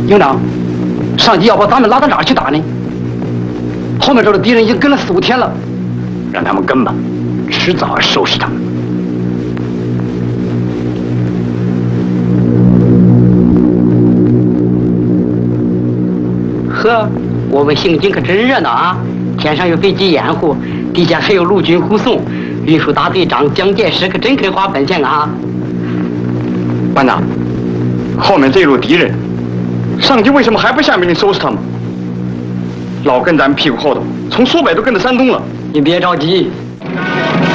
营长，上级要把咱们拉到哪儿去打呢？后面这个敌人已经跟了4、5天了， 让他们跟吧，迟早要收拾他们。 呵，我们行军可真热闹啊！天上有飞机掩护，地下还有陆军护送，运输大队长蒋介石可真肯花本钱啊！ 班长，后面这一路敌人，上级为什么还不下命令收拾他们？老跟咱们屁股后头，从苏北都跟到山东了。 你别着急，